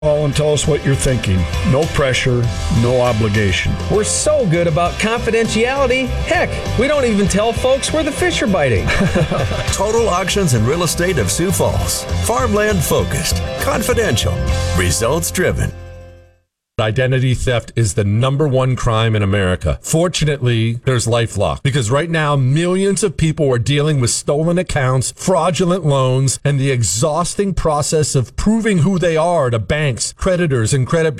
Call and tell us what you're thinking. No pressure, no obligation. We're so good about confidentiality. Heck, we don't even tell folks where the fish are biting. Total Auctions and Real Estate of Sioux Falls. Farmland focused, confidential, results driven. Identity theft is the number one crime in America. Fortunately, there's LifeLock, because right now millions of people are dealing with stolen accounts, fraudulent loans, and the exhausting process of proving who they are to banks, creditors, and credit